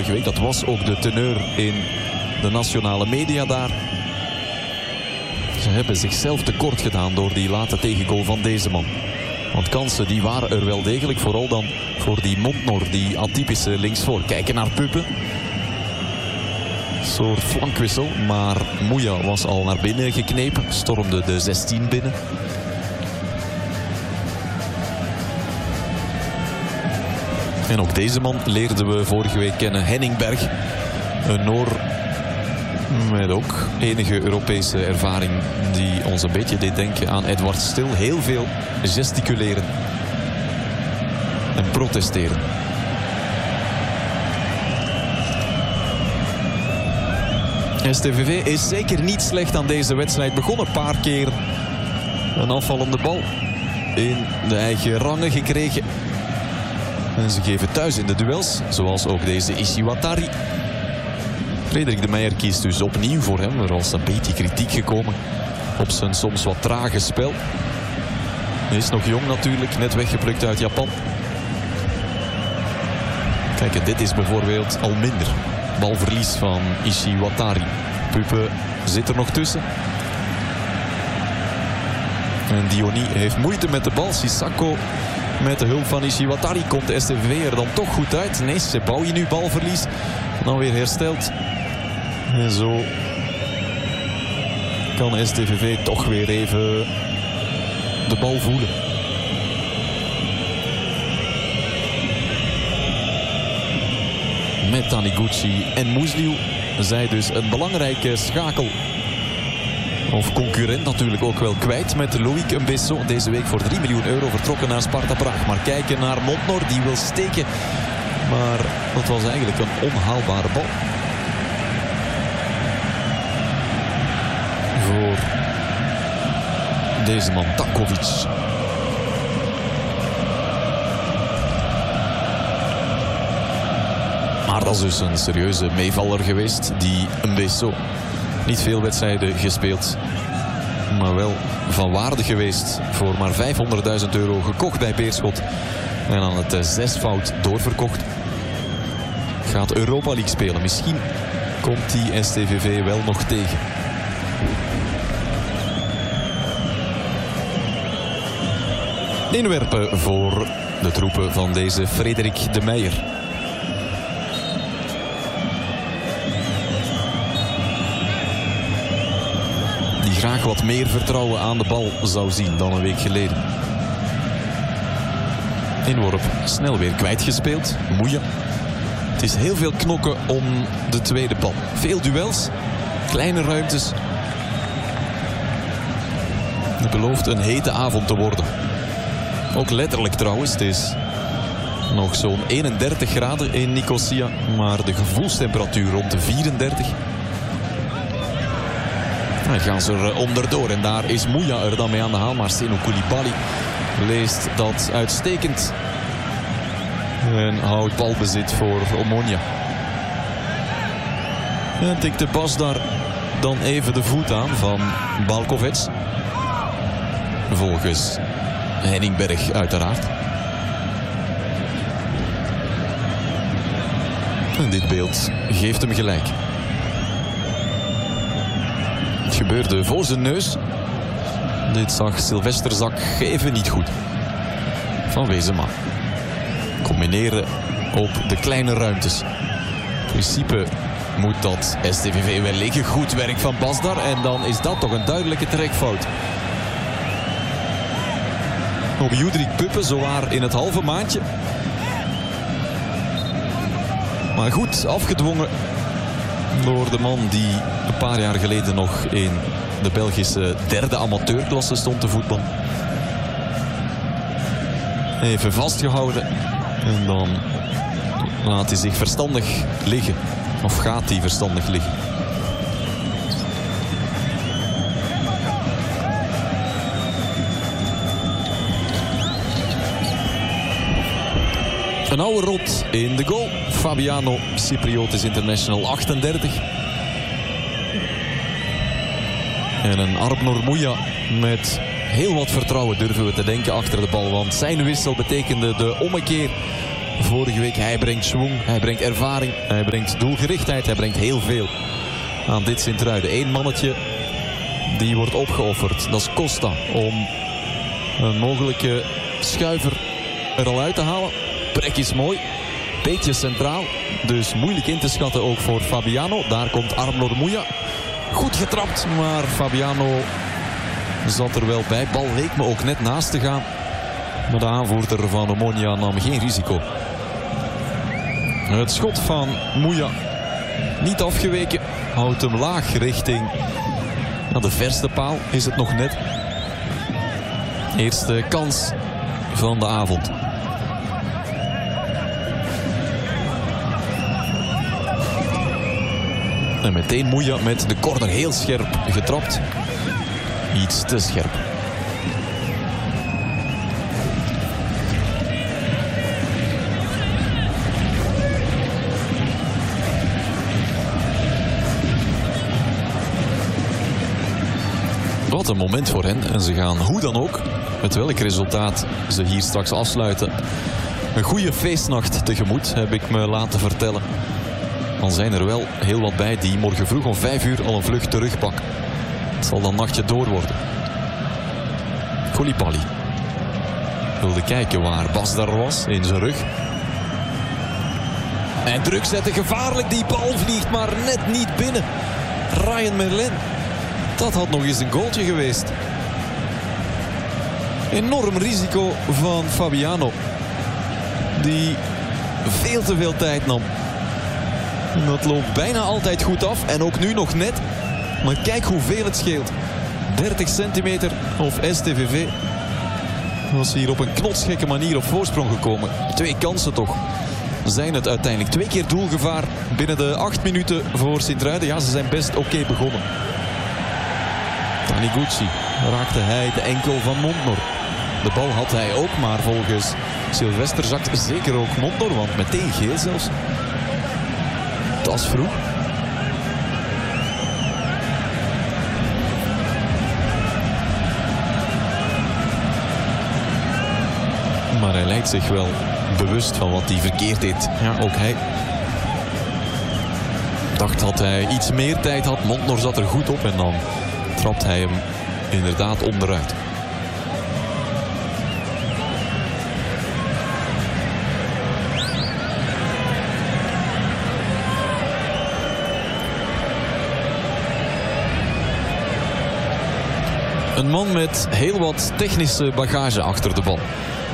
vorige week. Dat was ook de teneur in de nationale media daar. Ze hebben zichzelf tekort gedaan door die late tegengoal van deze man. Want kansen die waren er wel degelijk. Vooral dan voor die Montnor, die atypische linksvoor. Kijken naar Puppen. Een soort flankwissel. Maar Mouya was al naar binnen geknepen. Stormde de 16 binnen. En ook deze man leerden we vorige week kennen. Henning Berg. Een Noor met ook enige Europese ervaring die ons een beetje deed denken aan Edward Stil. Heel veel gesticuleren en protesteren. STVV is zeker niet slecht aan deze wedstrijd begonnen. Een paar keer een afvallende bal in de eigen rangen gekregen. En ze geven thuis in de duels, zoals ook deze Ishiwatari. Frederik de Meijer kiest dus opnieuw voor hem. Er was een beetje kritiek gekomen op zijn soms wat trage spel. Hij is nog jong natuurlijk, net weggeplukt uit Japan. Kijk, en dit is bijvoorbeeld al minder. Balverlies van Ishiwatari. Puppe zit er nog tussen. En Diony heeft moeite met de bal. Sissako met de hulp van Ishiwatari komt de STVV er dan toch goed uit. Nee, Sebaoui nu balverlies. Dan weer hersteld. En zo kan STVV toch weer even de bal voelen. Met Taniguchi en Moesliu. Zij dus een belangrijke schakel. Of concurrent natuurlijk ook wel kwijt met Loïc Mbesso. Deze week voor 3 miljoen euro vertrokken naar Sparta Praag. Maar kijken naar Montnor, die wil steken. Maar dat was eigenlijk een onhaalbare bal. Voor deze man, Takovic. Maar dat is dus een serieuze meevaller geweest, die Mbesso. Niet veel wedstrijden gespeeld, maar wel van waarde geweest. Voor maar 500.000 euro gekocht bij Beerschot. En aan het 6-fout doorverkocht. Gaat Europa League spelen. Misschien komt die STVV wel nog tegen. Inwerpen voor de troepen van deze Frederik de Meijer. Die graag wat meer vertrouwen aan de bal zou zien dan een week geleden. Inworp snel weer kwijtgespeeld. Mouya. Het is heel veel knokken om de tweede bal. Veel duels. Kleine ruimtes. Het belooft een hete avond te worden. Ook letterlijk trouwens. Het is nog zo'n 31 graden in Nicosia. Maar de gevoelstemperatuur rond de 34. Dan gaan ze er onderdoor. En daar is Mouya er dan mee aan de haal. Maar Seno Koulibaly leest dat uitstekend. En houdt balbezit voor Omonia. En tikt de pas daar dan even de voet aan van Balkovec. Volgens Henning Berg uiteraard. En dit beeld geeft hem gelijk. Het gebeurde voor zijn neus. Dit zag Sylvester Zak even niet goed. Van Wezema. Combineren op de kleine ruimtes. In principe moet dat STVV wel liggen. Goed werk van Basdar. En dan is dat toch een duidelijke trekfout. Op Judrik Puppen, zowaar in het halve maandje. Maar goed, afgedwongen door de man die een paar jaar geleden nog in de Belgische derde amateurklasse stond te voetballen. Even vastgehouden. En dan laat hij zich verstandig liggen. Of gaat hij verstandig liggen. Een oude rot in de goal. Fabiano Cypriotis International 38. En een Arnor Mouya met heel wat vertrouwen durven we te denken achter de bal. Want zijn wissel betekende de ommekeer vorige week. Hij brengt schwung, hij brengt ervaring, hij brengt doelgerichtheid. Hij brengt heel veel aan dit Sint-Truiden. Eén mannetje die wordt opgeofferd. Dat is Costa om een mogelijke schuiver er al uit te halen. Prek is mooi. Beetje centraal. Dus moeilijk in te schatten ook voor Fabiano. Daar komt Armlor Muja. Goed getrapt, maar Fabiano zat er wel bij. Bal leek me ook net naast te gaan. Maar de aanvoerder van Omonia nam geen risico. Het schot van Muja niet afgeweken. Houdt hem laag richting de verste paal. Is het nog net. Eerste kans van de avond. En meteen Muja met de corner heel scherp getrapt. Iets te scherp. Wat een moment voor hen. En ze gaan hoe dan ook, met welk resultaat ze hier straks afsluiten, een goede feestnacht tegemoet, heb ik me laten vertellen. Dan zijn er wel heel wat bij die morgen vroeg om 5 uur al een vlucht terugpakken. Het zal dan nachtje door worden. Koulibaly wilde kijken waar Bas daar was, in zijn rug. En druk zetten, gevaarlijk. Die bal vliegt maar net niet binnen. Ryan Merlin. Dat had nog eens een goaltje geweest. Enorm risico van Fabiano. Die veel te veel tijd nam. Dat loopt bijna altijd goed af. En ook nu nog net. Maar kijk hoeveel het scheelt. 30 centimeter of STVV was hier op een knotsgekke manier op voorsprong gekomen. 2 kansen toch. Zijn het uiteindelijk 2 keer doelgevaar binnen de 8 minuten voor Sint-Truiden. Ja, ze zijn best oké begonnen. Taniguchi raakte hij de enkel van Montnor. De bal had hij ook, maar volgens Sylvester zakt zeker ook Montnor, want meteen geel zelfs. Dat is vroeg. Maar hij lijkt zich wel bewust van wat hij verkeerd deed. Ja, ook hij. Dacht dat hij iets meer tijd had. Montnor zat er goed op en dan trapt hij hem inderdaad onderuit. Een man met heel wat technische bagage achter de bal.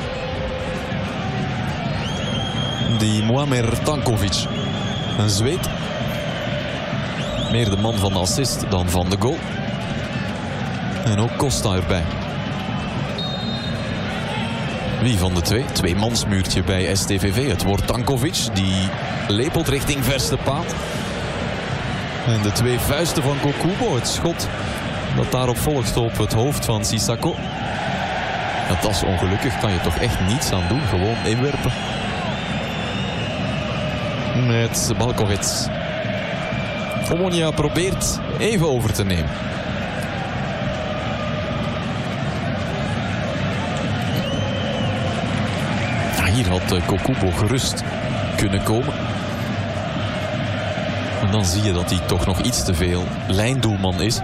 Die Muamer Tankovic. Een Zweed. Meer de man van de assist dan van de goal. En ook Costa erbij. Wie van de twee? 2-mansmuurtje bij STVV. Het wordt Tankovic. Die lepelt richting verste paal. En de 2 vuisten van Kokubo. Het schot dat daarop volgt op het hoofd van Sissako. Ja, dat is ongelukkig. Kan je toch echt niets aan doen. Gewoon inwerpen. Met Balkovets. Omonia probeert even over te nemen. Hier had Kokubo gerust kunnen komen. En dan zie je dat hij toch nog iets te veel lijndoelman is.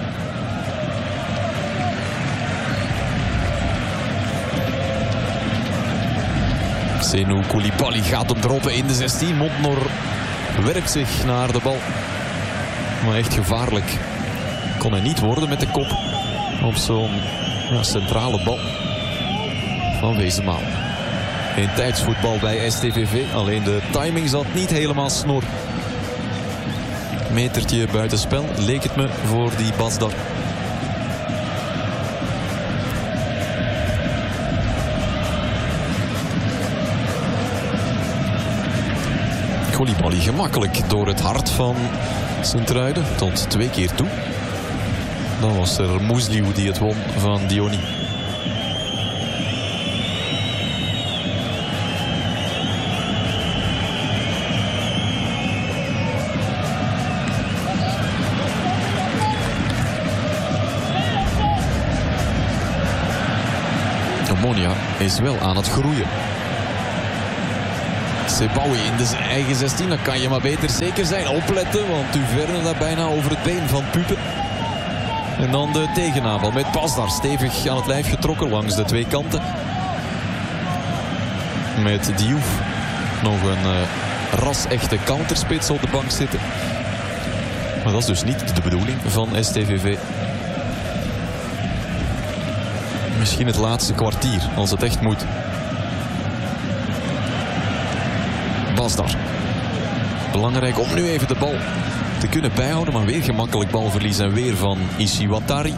Senou Koulibaly gaat hem droppen in de 16. Montnor werpt zich naar de bal. Maar echt gevaarlijk kon hij niet worden met de kop op zo'n centrale bal van Wezenmaal. Geen tijdsvoetbal bij STVV. Alleen de timing zat niet helemaal snor. Metertje buitenspel leek het me voor die Basdar. Koulibaly gemakkelijk door het hart van Sint-Truiden tot 2 keer toe. Dan was er Moesliu die het won van Diony. Omonia is wel aan het groeien. Sebaoui in de eigen 16, dan kan je maar beter zeker zijn. Opletten, want Duverne daar bijna over het been van Pupen. En dan de tegenaanval met Basdar stevig aan het lijf getrokken langs de twee kanten. Met Diouf nog een ras-echte counterspits op de bank zitten. Maar dat is dus niet de bedoeling van STVV. Misschien het laatste kwartier, als het echt moet. Basdar. Belangrijk om nu even de bal te kunnen bijhouden, maar weer gemakkelijk balverlies en weer van Ishiwatari.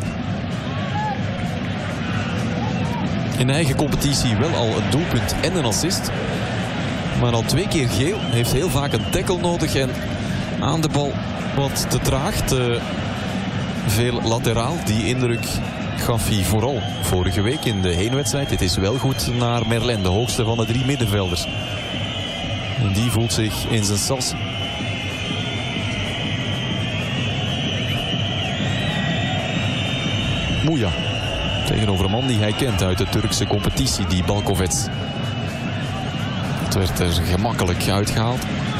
In de eigen competitie wel al een doelpunt en een assist. Maar al 2 keer geel. Heeft heel vaak een tackle nodig en aan de bal wat te traag. Te veel lateraal. Die indruk gaf hij vooral vorige week in de heenwedstrijd. Het is wel goed naar Merlin, de hoogste van de 3 middenvelders. En die voelt zich in zijn sas. Muja. Tegenover een man die hij kent uit de Turkse competitie, die Balkovets. Het werd er gemakkelijk uitgehaald.